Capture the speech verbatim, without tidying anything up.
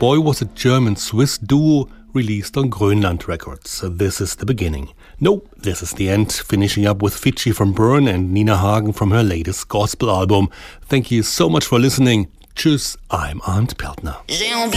Boy was a German-Swiss duo released on Grönland Records. This is the beginning. No, this is the end, finishing up with Fidschi from Bern and Nina Hagen from her latest gospel album. Thank you so much for listening. Tschüss, I'm Arndt Peltner.